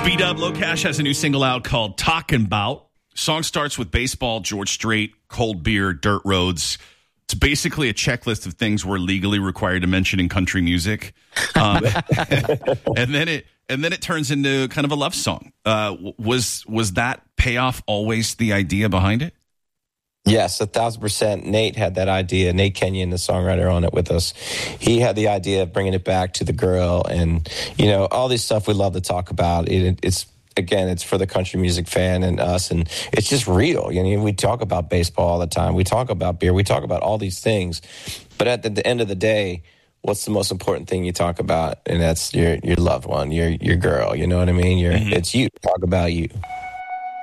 B-Dub Low Cash has a new single out called Talkin' 'Bout. Song starts with baseball, George Strait, cold beer, dirt roads. It's basically a checklist of things we're legally required to mention in country music. And then it turns into kind of a love song. Was that payoff always the idea behind it? Yes, 1,000%. Nate had that idea. Nate Kenyon, the songwriter on it with us, he had the idea of bringing it back to the girl, and all this stuff we love to talk about. It's for the country music fan and us, and it's just real. We talk about baseball all the time. We talk about beer. We talk about all these things, but at the end of the day, what's the most important thing you talk about? And that's your loved one, your girl. You know what I mean? It's you. Talk about you.